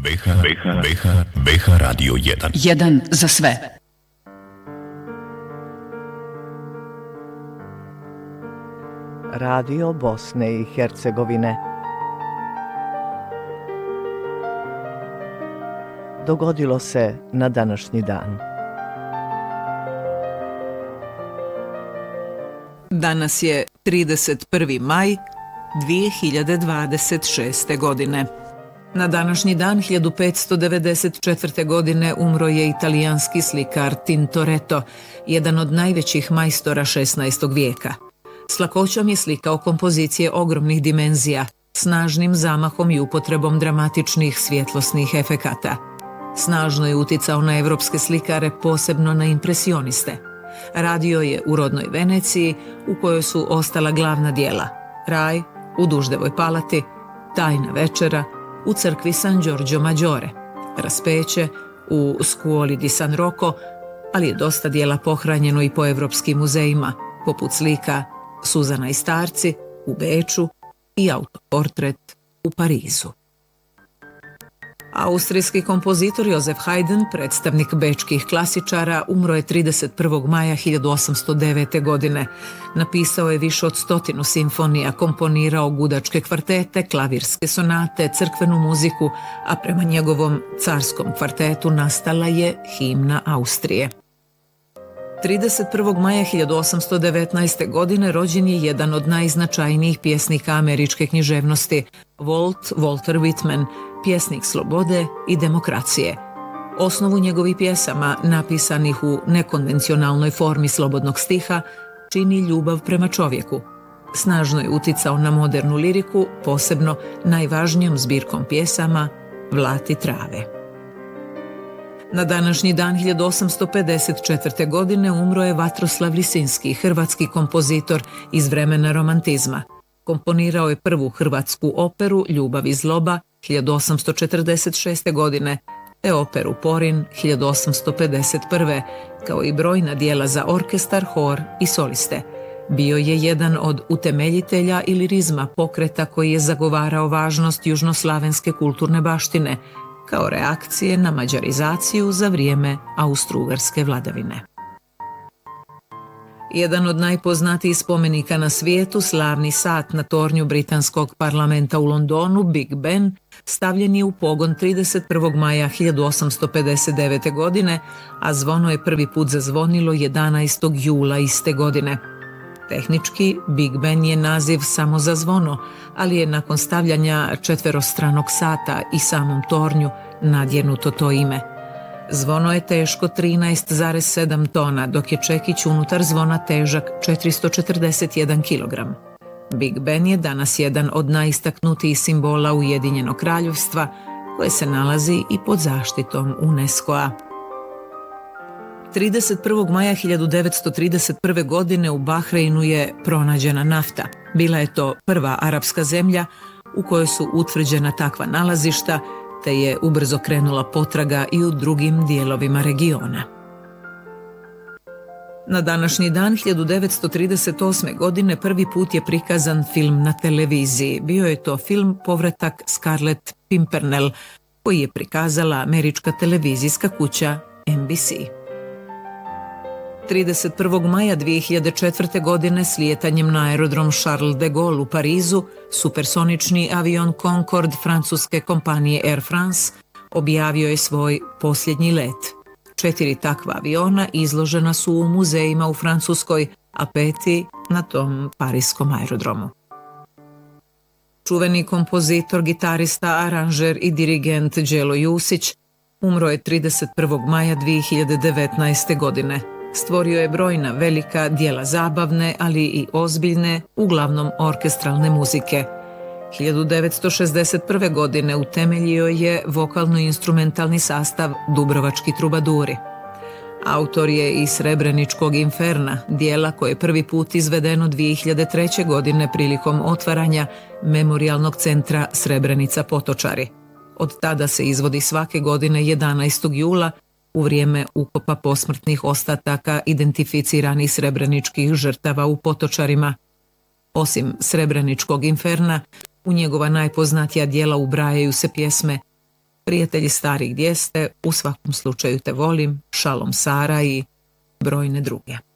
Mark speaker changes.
Speaker 1: BH Radio 1.
Speaker 2: Jedan za sve.
Speaker 3: Radio Bosne i Hercegovine. Dogodilo se na današnji dan.
Speaker 4: Danas je 31. maj 2026. godine. Na današnji dan 1594. godine umro je italijanski slikar Tintoretto, jedan od najvećih majstora 16. vijeka. S lakoćom je slikao kompozicije ogromnih dimenzija, snažnim zamahom i upotrebom dramatičnih svjetlosnih efekata. Snažno je uticao na evropske slikare, posebno na impresioniste. Radio je u rodnoj Veneciji, u kojoj su ostala glavna djela: Raj u Duždevoj palati, Tajna večera u crkvi San Giorgio Maggiore, Raspeće u Scuoli di San Rocco, ali je dosta djela pohranjeno i po evropskim muzejima, poput slika Suzana i starci u Beču i autoportret u Parizu. Austrijski kompozitor Josef Haydn, predstavnik bečkih klasičara, umro je 31. maja 1809. godine. Napisao je više od 100 simfonija, komponirao gudačke kvartete, klavirske sonate, crkvenu muziku, a prema njegovom carskom kvartetu nastala je himna Austrije. 31. maja 1819. godine rođen je jedan od najznačajnijih pjesnika američke književnosti, Walter Whitman, pjesnik slobode i demokracije. Osnovu njegovih pjesama, napisanih u nekonvencionalnoj formi slobodnog stiha, čini ljubav prema čovjeku. Snažno je uticao na modernu liriku, posebno najvažnijom zbirkom pjesama Vlati trave. Na današnji dan 1854. godine umro je Vatroslav Lisinski, hrvatski kompozitor iz vremena romantizma. Komponirao je prvu hrvatsku operu Ljubav i zloba 1846. godine, te operu Porin 1851. kao i brojna djela za orkestar, hor i soliste. Bio je jedan od utemeljitelja ilirizma, pokreta koji je zagovarao važnost južnoslavenske kulturne baštine, kao reakcije na mađarizaciju za vrijeme austrougarske vladavine. Jedan od najpoznatijih spomenika na svijetu, slavni sat na tornju britanskog parlamenta u Londonu, Big Ben, stavljen je u pogon 31. maja 1859. godine, a zvono je prvi put zazvonilo 11. jula iste godine. Tehnički, Big Ben je naziv samo za zvono, ali je nakon stavljanja četverostranog sata i samom tornju nadjenuto to ime. Zvono je teško 13,7 tona, dok je čekić unutar zvona težak 441 kg. Big Ben je danas jedan od najistaknutijih simbola Ujedinjenog kraljevstva, koje se nalazi i pod zaštitom UNESCO-a. 31. maja 1931. godine u Bahreinu je pronađena nafta. Bila je to prva arapska zemlja u kojoj su utvrđena takva nalazišta, te je ubrzo krenula potraga i u drugim dijelovima regiona. Na današnji dan 1938. godine prvi put je prikazan film na televiziji. Bio je to film Povratak Scarlett Pimpernel, koji je prikazala američka televizijska kuća NBC. 31. maja 2004. godine slijetanjem na aerodrom Charles de Gaulle u Parizu, supersonični avion Concorde francuske kompanije Air France objavio je svoj posljednji let. 4 takva aviona izložena su u muzejima u Francuskoj, a 5. na tom parijskom aerodromu. Čuveni kompozitor, gitarista, aranžer i dirigent Đelo Jusić umro je 31. maja 2019. godine. Stvorio je brojna velika djela zabavne, ali i ozbiljne, uglavnom orkestralne muzike. 1961. godine utemeljio je vokalno-instrumentalni sastav Dubrovački trubaduri. Autor je i Srebreničkog inferna, dijela koje je prvi put izvedeno 2003. godine prilikom otvaranja Memorijalnog centra Srebrenica Potočari. Od tada se izvodi svake godine 11. jula u vrijeme ukopa posmrtnih ostataka identificiranih srebreničkih žrtava u Potočarima. Osim Srebreničkog inferna, u njegova najpoznatija djela ubrajaju se pjesme Prijatelji stari gdje ste, u svakom slučaju te volim, Šalom Sara i brojne druge.